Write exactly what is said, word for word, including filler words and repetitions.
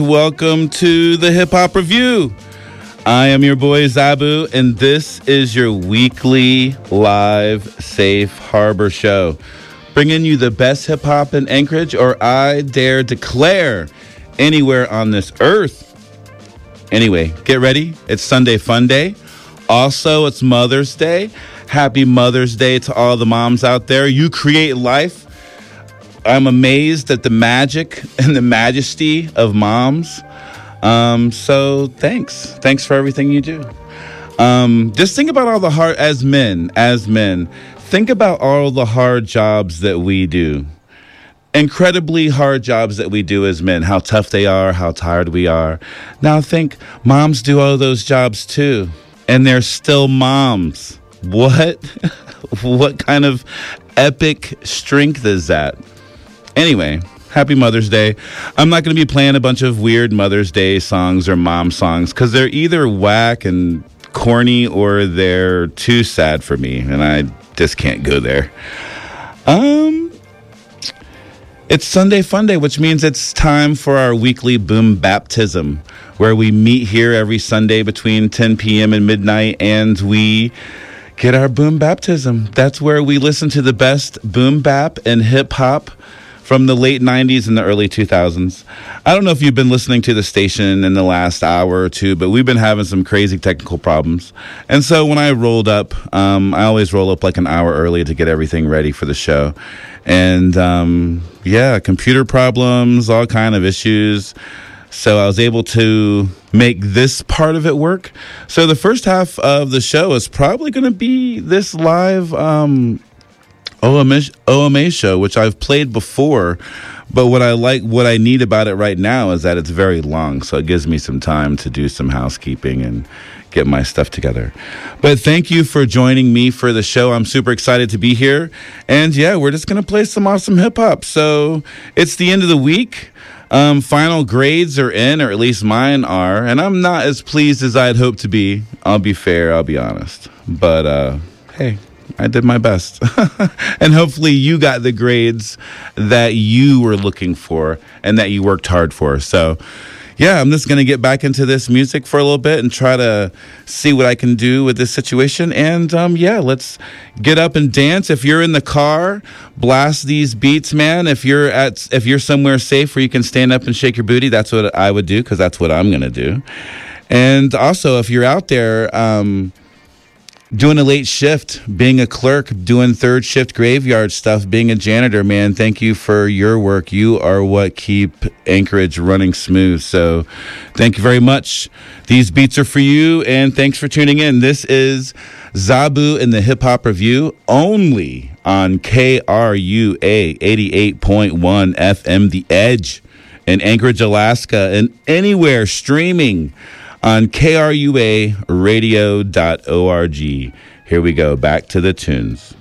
Welcome to the Hip Hop Review. I am your boy Zabu, and this is your weekly live Safe Harbor show, bringing you the best hip hop in Anchorage, or I dare declare anywhere on this earth. Anyway, get ready. It's Sunday Fun Day. Also, it's Mother's Day. Happy Mother's Day to all the moms out there. You create life. I'm amazed at the magic and the majesty of moms. Um, so thanks. Thanks for everything you do. Um, just think about all the hard, as men, as men, think about all the hard jobs that we do. Incredibly hard jobs that we do as men, how tough they are, how tired we are. Now think, moms do all those jobs too, and they're still moms. What? What kind of epic strength is that? Anyway, happy Mother's Day. I'm not going to be playing a bunch of weird Mother's Day songs or mom songs because they're either whack and corny or they're too sad for me, and I just can't go there. Um, it's Sunday Fun Day, which means it's time for our weekly Boom Baptism, where we meet here every Sunday between ten p.m. and midnight, and we get our Boom Baptism. That's where we listen to the best boom bap and hip hop from the late nineties and the early two thousands. I don't know if you've been listening to the station in the last hour or two, but we've been having some crazy technical problems. And so when I rolled up, um, I always roll up like an hour early to get everything ready for the show. And um, yeah, computer problems, all kind of issues. So I was able to make this part of it work. So the first half of the show is probably going to be this live um O M A, O M A show, which I've played before, but what I like, what I need about it right now is that it's very long, so it gives me some time to do some housekeeping and get my stuff together. But thank you for joining me for the show. I'm super excited to be here, and yeah, we're just going to play some awesome hip-hop. So it's the end of the week. Um, final grades are in, or at least mine are, and I'm not as pleased as I'd hoped to be. I'll be fair, I'll be honest. But, uh, hey, I did my best. And hopefully you got the grades that you were looking for and that you worked hard for. So, yeah, I'm just going to get back into this music for a little bit and try to see what I can do with this situation. And, um, yeah, let's get up and dance. If you're in the car, blast these beats, man. If you're at, if you're somewhere safe where you can stand up and shake your booty, that's what I would do, because that's what I'm going to do. And also, if you're out there, um, doing a late shift, being a clerk, doing third shift graveyard stuff, being a janitor, man, thank you for your work. You are what keep Anchorage running smooth. So thank you very much. These beats are for you, and thanks for tuning in. This is Zabu in the Hip Hop Review, only on K R U A eighty-eight point one F M, The Edge in Anchorage, Alaska, and anywhere streaming on K R U A radio dot org. Here we go, back to the tunes.